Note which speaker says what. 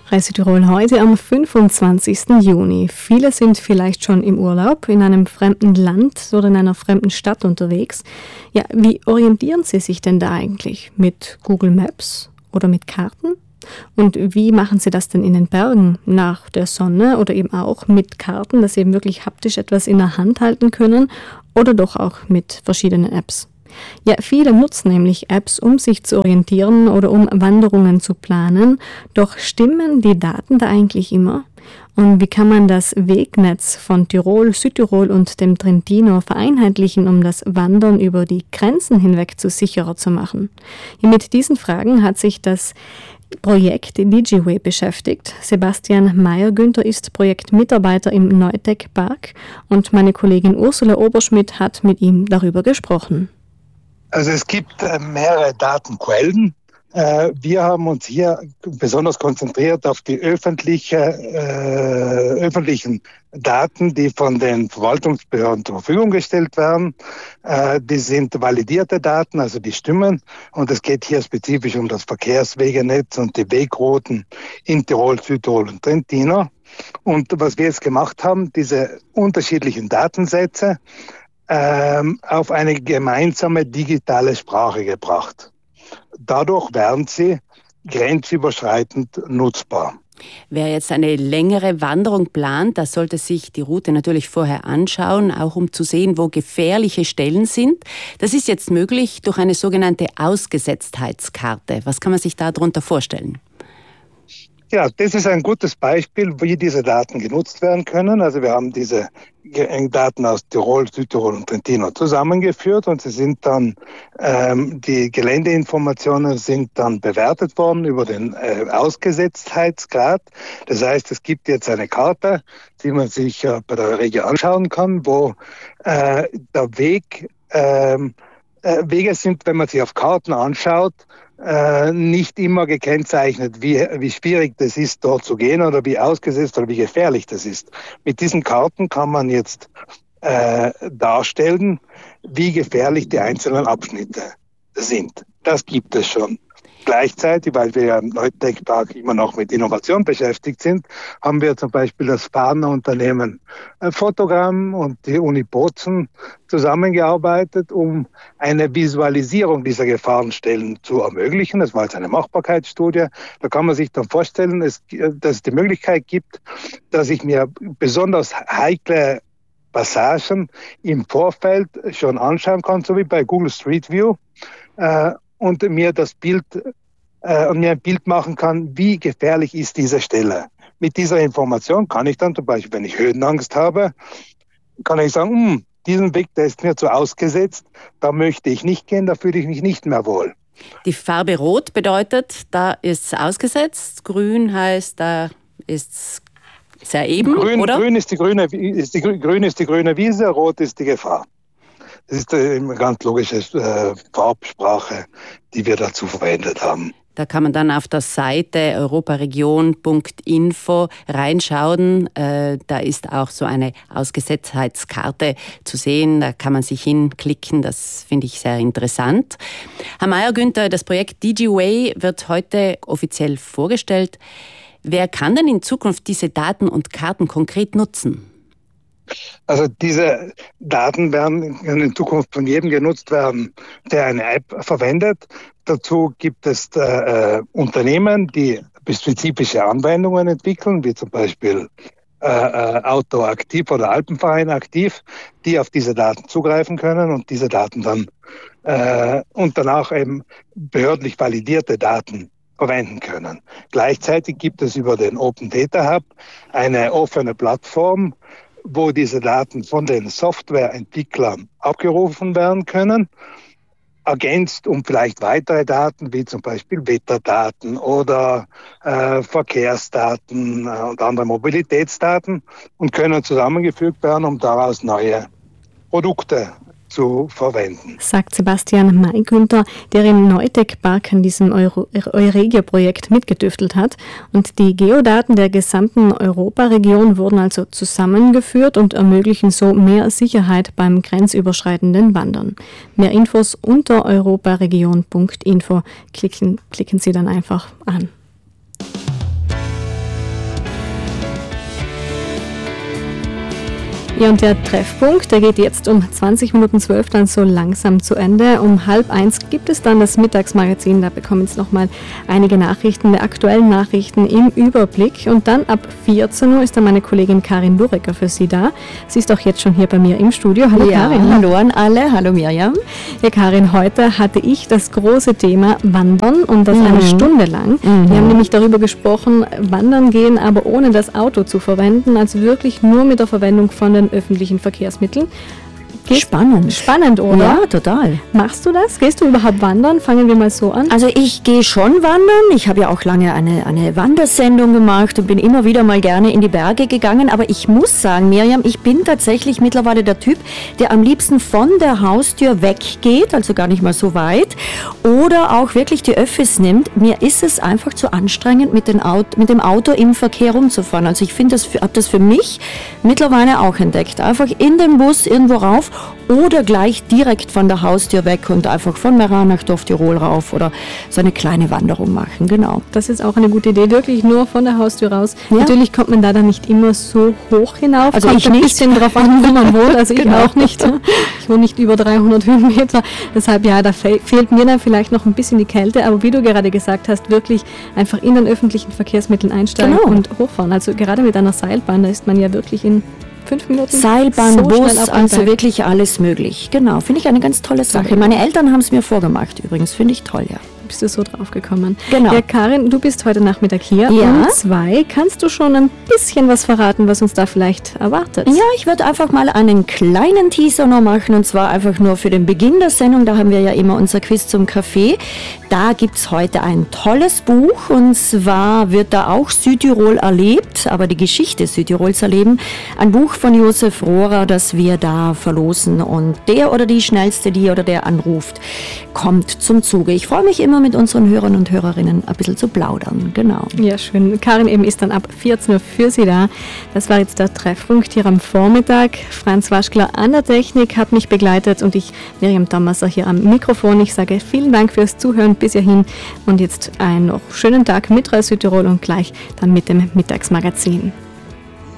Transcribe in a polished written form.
Speaker 1: Reise Tirol heute am 25. Juni. Viele sind vielleicht schon im Urlaub in einem fremden Land oder in einer fremden Stadt unterwegs. Ja, wie orientieren Sie sich denn da eigentlich? Mit Google Maps oder mit Karten? Und wie machen Sie das denn in den Bergen nach der Sonne oder eben auch mit Karten, dass Sie eben wirklich haptisch etwas in der Hand halten können oder doch auch mit verschiedenen Apps? Ja, viele nutzen nämlich Apps, um sich zu orientieren oder um Wanderungen zu planen. Doch stimmen die Daten da eigentlich immer? Und wie kann man das Wegnetz von Tirol, Südtirol und dem Trentino vereinheitlichen, um das Wandern über die Grenzen hinweg sicherer zu machen? Mit diesen Fragen hat sich das Projekt DigiWay beschäftigt. Sebastian Meyer-Günther ist Projektmitarbeiter im Neutec Park und meine Kollegin Ursula Oberschmidt hat mit ihm darüber gesprochen.
Speaker 2: Also es gibt mehrere Datenquellen. Wir haben uns hier besonders konzentriert auf die öffentlichen Daten, die von den Verwaltungsbehörden zur Verfügung gestellt werden. Die sind validierte Daten, also die stimmen. Und es geht hier spezifisch um das Verkehrswegenetz und die Wegrouten in Tirol, Südtirol und Trentino. Und was wir jetzt gemacht haben, diese unterschiedlichen Datensätze auf eine gemeinsame digitale Sprache gebracht. Dadurch werden sie grenzüberschreitend nutzbar.
Speaker 3: Wer jetzt eine längere Wanderung plant, der sollte sich die Route natürlich vorher anschauen, auch um zu sehen, wo gefährliche Stellen sind. Das ist jetzt möglich durch eine sogenannte Ausgesetztheitskarte. Was kann man sich darunter vorstellen?
Speaker 2: Ja, das ist ein gutes Beispiel, wie diese Daten genutzt werden können. Also wir haben diese Daten aus Tirol, Südtirol und Trentino zusammengeführt und sie sind dann, die Geländeinformationen sind dann bewertet worden über den Ausgesetztheitsgrad. Das heißt, es gibt jetzt eine Karte, die man sich bei der Regio anschauen kann, wo der Wege sind, wenn man sich auf Karten anschaut, nicht immer gekennzeichnet, wie schwierig das ist, dort zu gehen oder wie ausgesetzt oder wie gefährlich das ist. Mit diesen Karten kann man jetzt darstellen, wie gefährlich die einzelnen Abschnitte sind. Das gibt es schon. Gleichzeitig, weil wir ja im Neutec Park immer noch mit Innovation beschäftigt sind, haben wir zum Beispiel das Partnerunternehmen Fotogramm und die Uni Bozen zusammengearbeitet, um eine Visualisierung dieser Gefahrenstellen zu ermöglichen. Das war jetzt eine Machbarkeitsstudie. Da kann man sich dann vorstellen, dass es die Möglichkeit gibt, dass ich mir besonders heikle Passagen im Vorfeld schon anschauen kann, so wie bei Google Street View, und mir ein Bild machen kann, wie gefährlich ist diese Stelle. Mit dieser Information kann ich dann zum Beispiel, wenn ich Höhenangst habe, kann ich sagen, diesen Weg, der ist mir zu ausgesetzt, da möchte ich nicht gehen, da fühle ich mich nicht mehr wohl.
Speaker 3: Die Farbe Rot bedeutet, da ist es ausgesetzt, Grün heißt, da ist es sehr eben, oder?
Speaker 2: Grün ist die grüne Wiese, Rot ist die Gefahr. Das ist eine ganz logische Farbsprache, die wir dazu verwendet haben.
Speaker 3: Da kann man dann auf der Seite europaregion.info reinschauen. Da ist auch so eine Ausgesetztheitskarte zu sehen. Da kann man sich hinklicken. Das finde ich sehr interessant. Herr Meyer-Günther, das Projekt DigiWay wird heute offiziell vorgestellt. Wer kann denn in Zukunft diese Daten und Karten konkret nutzen?
Speaker 2: Also diese Daten werden in Zukunft von jedem genutzt werden, der eine App verwendet. Dazu gibt es Unternehmen, die spezifische Anwendungen entwickeln, wie zum Beispiel Outdoor Aktiv oder Alpenverein Aktiv, die auf diese Daten zugreifen können und diese Daten dann und danach eben behördlich validierte Daten verwenden können. Gleichzeitig gibt es über den Open Data Hub eine offene Plattform, wo diese Daten von den Softwareentwicklern abgerufen werden können, ergänzt um vielleicht weitere Daten, wie zum Beispiel Wetterdaten oder Verkehrsdaten und andere Mobilitätsdaten und können zusammengefügt werden, um daraus neue Produkte zu verwenden.
Speaker 1: Sagt Sebastian Meyer-Günther, der im Neutec Park an diesem Euregio-Projekt mitgetüftelt hat. Und die Geodaten der gesamten Europaregion wurden also zusammengeführt und ermöglichen so mehr Sicherheit beim grenzüberschreitenden Wandern. Mehr Infos unter europaregion.info. Klicken Sie dann einfach an. Ja, und der Treffpunkt, der geht jetzt um 20:12 dann so langsam zu Ende. Um 12:30 gibt es dann das Mittagsmagazin. Da bekommen jetzt nochmal einige Nachrichten, der aktuellen Nachrichten im Überblick. Und dann ab 14 Uhr ist dann meine Kollegin Karin Lurecker für Sie da. Sie ist auch jetzt schon hier bei mir im Studio. Hallo Karin.
Speaker 4: Hallo an alle. Hallo Mirjam.
Speaker 1: Ja, Karin, heute hatte ich das große Thema Wandern und das eine Stunde lang. Wir haben nämlich darüber gesprochen, wandern gehen, aber ohne das Auto zu verwenden, also wirklich nur mit der Verwendung von den öffentlichen Verkehrsmitteln. Spannend, oder?
Speaker 4: Ja, total.
Speaker 1: Machst du das? Gehst du überhaupt wandern? Fangen wir mal so an.
Speaker 4: Also ich gehe schon wandern. Ich habe ja auch lange eine Wandersendung gemacht und bin immer wieder mal gerne in die Berge gegangen. Aber ich muss sagen, Mirjam, ich bin tatsächlich mittlerweile der Typ, der am liebsten von der Haustür weggeht, also gar nicht mal so weit, oder auch wirklich die Öffis nimmt. Mir ist es einfach zu anstrengend, mit dem Auto im Verkehr rumzufahren. Also ich habe das für mich mittlerweile auch entdeckt. Einfach in den Bus irgendwo rauf oder gleich direkt von der Haustür weg und einfach von Meran nach Dorf Tirol rauf oder so eine kleine Wanderung machen, genau.
Speaker 1: Das ist auch eine gute Idee, wirklich nur von der Haustür raus. Ja. Natürlich kommt man da dann nicht immer so hoch hinauf.
Speaker 4: Also
Speaker 1: kommt
Speaker 4: ich nicht.
Speaker 1: Ein bisschen drauf an, wo man wohnt, also genau. Ich auch nicht. Ich wohne nicht über 300 Höhenmeter, deshalb ja, da fehlt mir dann vielleicht noch ein bisschen die Kälte, aber wie du gerade gesagt hast, wirklich einfach in den öffentlichen Verkehrsmitteln einsteigen und hochfahren. Also gerade mit einer Seilbahn, da ist man ja wirklich in 5 Minuten.
Speaker 4: Seilbahn, so Bus, also wirklich alles möglich. Genau, finde ich eine ganz tolle Sache. Meine Eltern haben es mir vorgemacht übrigens, finde ich toll, ja.
Speaker 1: Bist du so drauf gekommen?
Speaker 4: Genau.
Speaker 1: Ja, Karin, du bist heute Nachmittag hier.
Speaker 4: Ja.
Speaker 1: Um 2 kannst du schon ein bisschen was verraten, was uns da vielleicht erwartet?
Speaker 4: Ja, ich würde einfach mal einen kleinen Teaser noch machen und zwar einfach nur für den Beginn der Sendung. Da haben wir ja immer unser Quiz zum Kaffee. Da gibt es heute ein tolles Buch und zwar wird da auch Südtirol erlebt, aber die Geschichte Südtirols erleben. Ein Buch von Josef Rohrer, das wir da verlosen und der oder die Schnellste, die oder der anruft, kommt zum Zuge. Ich freue mich immer mit unseren Hörern und Hörerinnen ein bisschen zu plaudern, genau.
Speaker 1: Ja, schön. Karin eben ist dann ab 14 Uhr für Sie da. Das war jetzt der Treffpunkt hier am Vormittag. Franz Waschkler an der Technik hat mich begleitet und ich, Mirjam Thomaser, hier am Mikrofon. Ich sage vielen Dank fürs Zuhören bis hierhin und jetzt einen noch schönen Tag mit Radio Südtirol und gleich dann mit dem Mittagsmagazin.